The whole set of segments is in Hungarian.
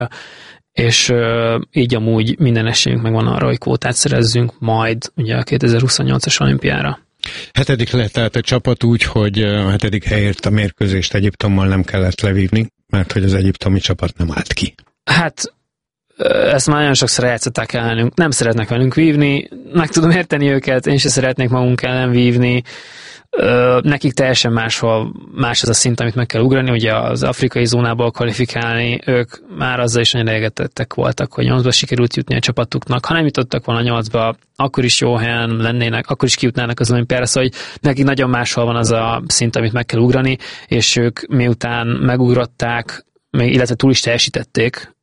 és így amúgy minden esélyünk megvan arra, hogy kvótát szerezzünk majd ugye a 2028-as olimpiára. 7. lett tehát a csapat úgy, hogy a 7. helyért a mérkőzést Egyiptommal nem kellett levívni, mert hogy az egyiptomi csapat nem állt ki. Hát ezt már nagyon sokszor játszották ellenünk, nem szeretnek velünk vívni, meg tudom érteni őket, én se szeretnék magunk ellen vívni, nekik teljesen más az a szint, amit meg kell ugrani, ugye az afrikai zónából kvalifikálni, ők már azzal is nagyon elégedettek voltak, hogy 8-ba sikerült jutni a csapatuknak, ha nem jutottak volna 8-ba, akkor is jó helyen lennének, akkor is kijutnának az olimpiára, szóval hogy nekik nagyon máshol van az a szint, amit meg kell ugrani, és ők miután megugrották, illetve túl is teljesítették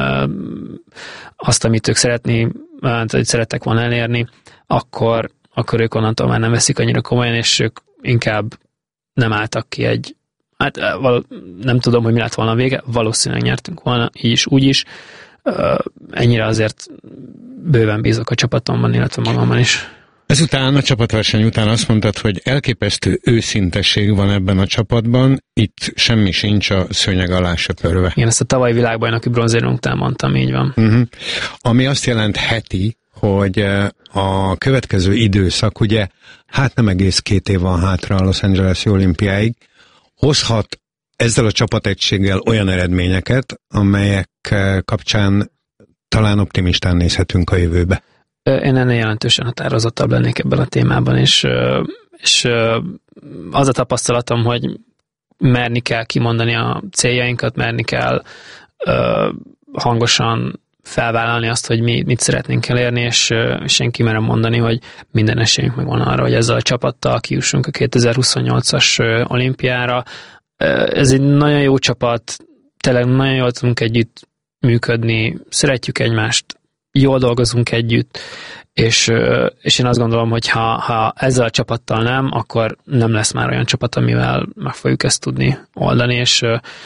azt, amit ők szerettek volna elérni, akkor ők onnantól már nem veszik annyira komolyan, és ők inkább nem álltak ki nem tudom, hogy mi lett volna a vége, valószínűleg nyertünk volna, így is, úgy is. Ennyire azért bőven bízok a csapatomban, illetve magamban is. Ezután, a csapatverseny után azt mondtad, hogy elképesztő őszintesség van ebben a csapatban, itt semmi sincs a szőnyeg alá söpörve. Igen, ezt a tavalyi világbajnoki bronzérünk után mondtam, így van. Ami azt jelentheti, hogy a következő időszak, ugye, hát nem egész 2 év van hátra a Los Angeles-i olimpiáig, hozhat ezzel a csapategységgel olyan eredményeket, amelyek kapcsán talán optimistán nézhetünk a jövőbe. Én ennél jelentősen határozottabb lennék ebben a témában, és az a tapasztalatom, hogy merni kell kimondani a céljainkat, merni kell hangosan felvállalni azt, hogy mi mit szeretnénk elérni, és én kimerem mondani, hogy minden esélyünk megvan arra, hogy ezzel a csapattal kijussunk a 2028-as olimpiára. Ez egy nagyon jó csapat, tényleg nagyon jól tudunk együtt működni, szeretjük egymást, jól dolgozunk együtt, és én azt gondolom, hogy ha ezzel a csapattal nem, akkor nem lesz már olyan csapat, amivel meg fogjuk ezt tudni oldani, és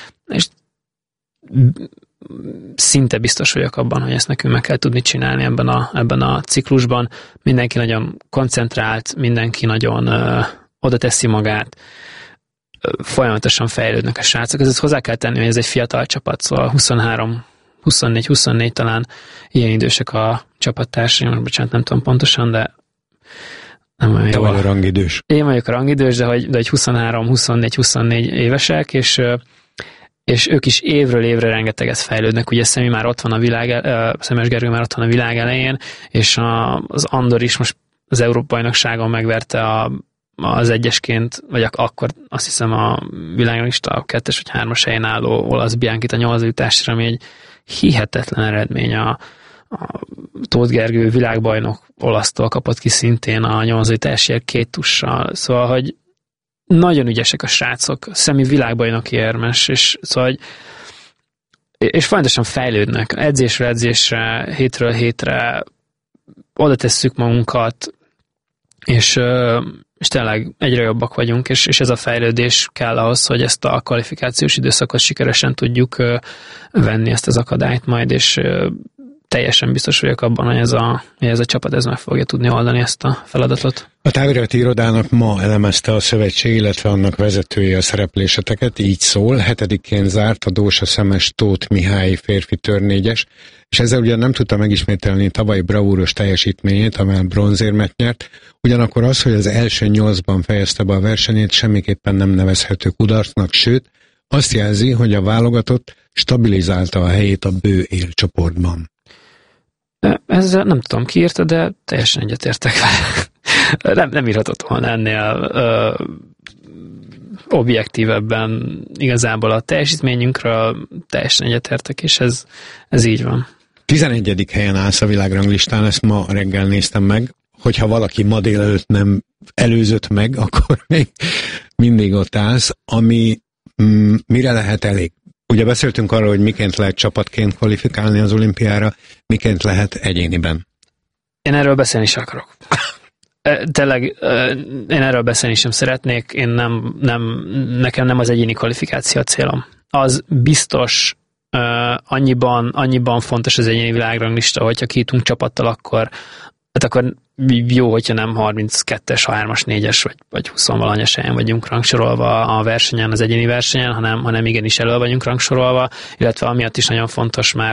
szinte biztos vagyok abban, hogy ezt nekünk meg kell tudni csinálni ebben a ciklusban. Mindenki nagyon koncentrált, mindenki nagyon oda teszi magát, folyamatosan fejlődnek a srácok. Ezt hozzá kell tenni, hogy ez egy fiatal csapat, szóval 24 talán ilyen idősek a csapattársaim, most bocsánat, nem tudom pontosan, de nem olyan jó. Te vagy a rangidős. Én vagyok a rangidős, de hogy 23-24 évesek, és ők is évről évre rengeteget fejlődnek. Ugye Szemi már ott van Szemes Gergő már ott van a világ elején, és az Andor is most az Európa-bajnokságon megverte az egyesként, vagy akkor azt hiszem a világlista a 2. vagy 3. helyen álló olasz Biancit a 8. jutásra, ami egy hihetetlen eredmény. A Tóth Gergő világbajnok olasztól kapott ki szintén a 8. jutásért 2 tussal. Szóval, hogy nagyon ügyesek a srácok, Szemi világbajnoki érmes, és szóval, és folyamatosan fejlődnek, edzésről edzésre, hétről hétre oda tesszük magunkat, és tényleg egyre jobbak vagyunk, és ez a fejlődés kell ahhoz, hogy ezt a kvalifikációs időszakot sikeresen tudjuk venni, ezt az akadályt majd, és teljesen biztos vagyok abban, hogy ez a csapat ez meg fogja tudni oldani ezt a feladatot. A távirati irodának ma elemezte a szövetség, illetve annak vezetője a szerepléseteket, így szól. 7-én zárt a Dósa Szemes Tóth Mihály férfi törnégyes, és ezzel ugyan nem tudta megismételni tavalyi bravúros teljesítményét, amely bronzérmet nyert, ugyanakkor az, hogy az első 8-ban fejezte be a versenyét, semmiképpen nem nevezhető kudarcnak, sőt, azt jelzi, hogy a válogatott stabilizálta a helyét a bő élcsoportban. Ezzel nem tudom ki írta, de teljesen egyetértek vele. Nem írhatott volna ennél objektívebben igazából a teljesítményünkről, teljesen egyetértek, és ez így van. 11. helyen állsz a világranglistán, ezt ma reggel néztem meg, hogyha valaki ma délelőtt nem előzött meg, akkor még mindig ott állsz, ami mire lehet elég? Ugye beszéltünk arról, hogy miként lehet csapatként kvalifikálni az olimpiára, miként lehet egyéniben. Én erről beszélni sem akarok. Tényleg, én erről beszélni sem szeretnék, nekem nem az egyéni kvalifikáció a célom. Az biztos annyiban fontos az egyéni világranglista, hogyha kijutunk csapattal, hát akkor jó, hogyha nem 32-es, 3-as, 4-es vagy 20-valahanyas helyen vagyunk rangsorolva a versenyen, az egyéni versenyen, hanem igenis elő vagyunk rangsorolva, illetve amiatt is nagyon fontos már